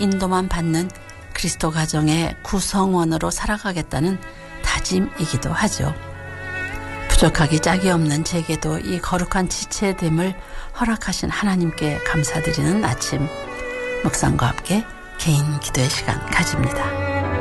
인도만 받는 그리스도 가정의 구성원으로 살아가겠다는 다짐이기도 하죠. 부족하기 짝이 없는 제게도 이 거룩한 지체됨을 허락하신 하나님께 감사드리는 아침, 묵상과 함께 개인 기도의 시간 가집니다.